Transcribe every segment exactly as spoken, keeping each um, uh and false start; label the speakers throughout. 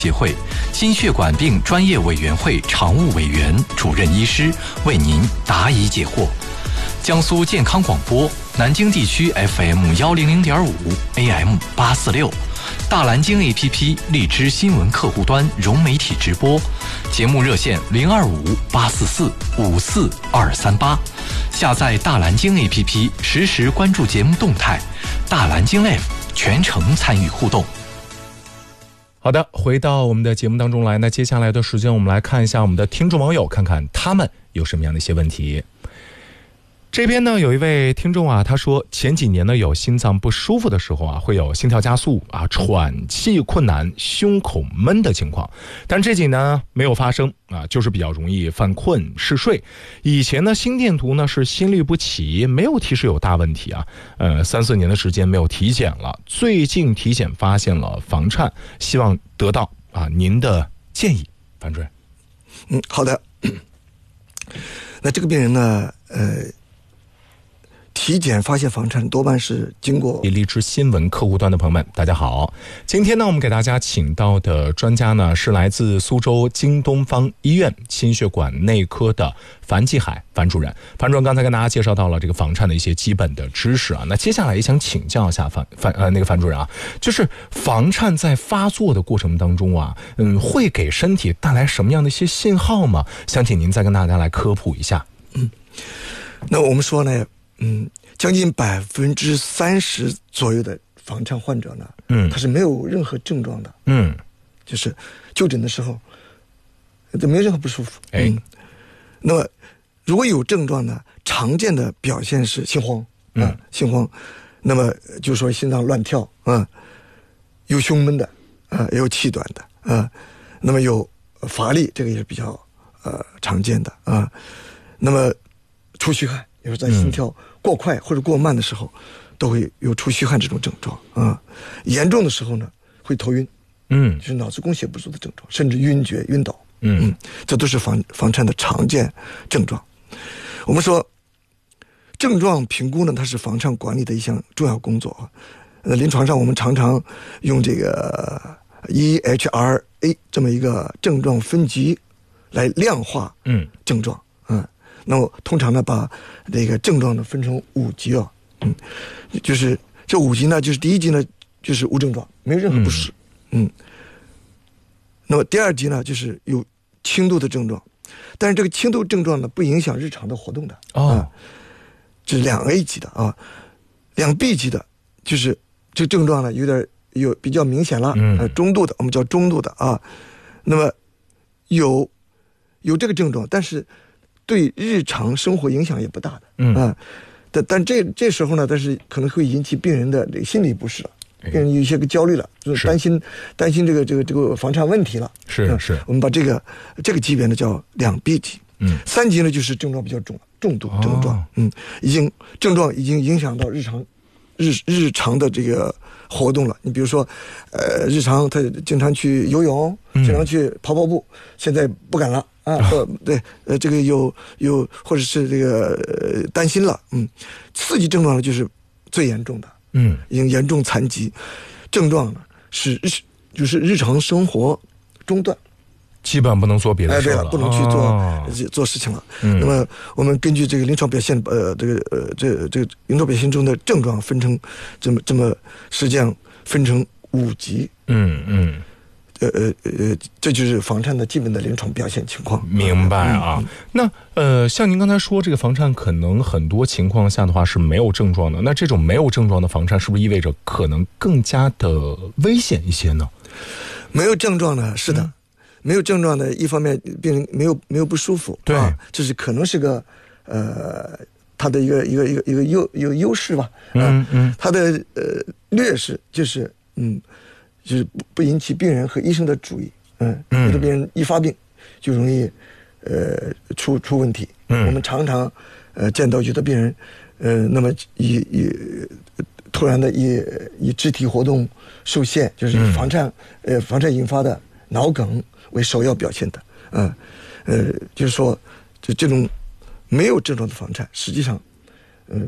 Speaker 1: 协会心血管病专业委员会常务委员、主任医师为您答疑解惑。江苏健康广播南京地区 F M 一零零点五 A M 八四六，大蓝鲸 A P P 荔枝新闻客户端融媒体直播，节目热线零二五八四四五四二三八。下载大蓝鲸 A P P， 实时关注节目动态。大蓝鲸 Live 全程参与互动。
Speaker 2: 好的，回到我们的节目当中来，那接下来的时间我们来看一下我们的听众网友，看看他们有什么样的一些问题。这边呢有一位听众啊，他说前几年呢有心脏不舒服的时候啊，会有心跳加速啊、喘气困难、胸口闷的情况，但这几年呢没有发生啊，就是比较容易犯困嗜睡。以前呢心电图呢是心律不齐，没有提示有大问题啊，呃三四年的时间没有体检了，最近体检发现了房颤，希望得到啊您的建议，樊主任。
Speaker 3: 嗯，好的。那这个病人呢，呃。体检发现房颤多半是经过
Speaker 2: 荔枝新闻客户端的朋友们，大家好。今天呢，我们给大家请到的专家呢是来自苏州京东方医院心血管内科的樊继海樊主任。樊主任刚才跟大家介绍到了这个房颤的一些基本的知识啊，那接下来也想请教一下樊樊呃那个樊主任啊，就是房颤在发作的过程当中啊，嗯，会给身体带来什么样的一些信号吗？想请您再跟大家来科普一下。
Speaker 3: 嗯，那我们说呢。嗯，将近百分之三十左右的房颤患者呢，嗯，他是没有任何症状的，嗯，就是就诊的时候，都没有任何不舒服，哎、嗯，那么如果有症状呢，常见的表现是心慌，嗯、啊，心慌，那么就说心脏乱跳，啊，有胸闷的，啊，也有气短的，啊，那么有乏力，这个也是比较呃常见的啊，那么出虚汗。有时在心跳过快或者过慢的时候，都会有出虚汗这种症状啊。严重的时候呢，会头晕，嗯，就是脑子供血不足的症状，甚至晕厥、晕倒，嗯，嗯这都是房房颤的常见症状。我们说，症状评估呢，它是房颤管理的一项重要工作。呃，临床上我们常常用这个 E H R A 这么一个症状分级来量化，嗯，症状。那么通常呢，把这个症状呢分成五级啊，嗯，就是这五级呢，就是第一级呢就是无症状，没有任何不适，嗯，嗯那么第二级呢就是有轻度的症状，但是这个轻度症状呢不影响日常的活动的啊、哦，这是两 A 级的啊，两 B 级的，就是这个症状呢有点有比较明显了，嗯，呃，中度的我们叫中度的啊，那么有有这个症状，但是。对日常生活影响也不大的，嗯啊，但但这这时候呢，但是可能会引起病人的这个心理不适了，病人有一些个焦虑了，就是担心担心这个这个这个房颤问题了，
Speaker 2: 是是、
Speaker 3: 嗯。我们把这个这个级别呢叫两 B 级，嗯，三级呢就是症状比较重了，重度症状，哦、嗯，已经症状已经影响到日常日日常的这个活动了。你比如说，呃，日常他经常去游泳，经常去跑跑步，嗯、现在不敢了。啊，或对，呃，这个有有，或者是这个、呃、担心了，嗯，四级症状呢就是最严重的，嗯，已经严重残疾，症状呢是日就是日常生活中断，
Speaker 2: 基本不能做别的事了，
Speaker 3: 哎，对了，不能去做、哦、做事情了。嗯、那么我们根据这个临床表现，呃，这个呃这这个临床表现中的症状分成这么这么实际上分成五级，嗯嗯。呃呃呃，这就是房颤的基本的临床表现情况。
Speaker 2: 明白啊。嗯、那呃，像您刚才说，这个房颤可能很多情况下的话是没有症状的。那这种没有症状的房颤，是不是意味着可能更加的危险一些呢？
Speaker 3: 没有症状呢，是的，嗯、没有症状的，一方面病人没有没有不舒服，
Speaker 2: 对，
Speaker 3: 啊、这是可能是个呃，他的一个一个一个一个优一个优势吧。嗯、啊、嗯，他的呃劣势就是嗯。就是不不引起病人和医生的注意，嗯，有的病人一发病就容易，呃，出出问题。嗯，我们常常，呃，见到有的病人，呃，那么以以突然的以以肢体活动受限，就是以房颤，嗯、呃，房颤引发的脑梗为首要表现的，嗯、呃，呃，就是说，就这种没有症状的房颤，实际上，嗯、呃，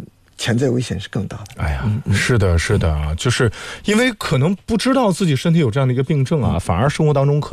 Speaker 3: 潜在危险是更大的。
Speaker 2: 哎呀，嗯、是的，是的，就是因为可能不知道自己身体有这样的一个病症啊，嗯、反而生活当中可